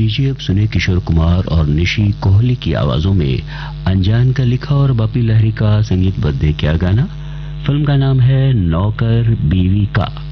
लीजिए अब सुने किशोर कुमार और निशी कोहली की आवाजों में अनजान का लिखा और बापी लहरी का संगीतबद्ध किया गाना। फिल्म का नाम है नौकर बीवी का।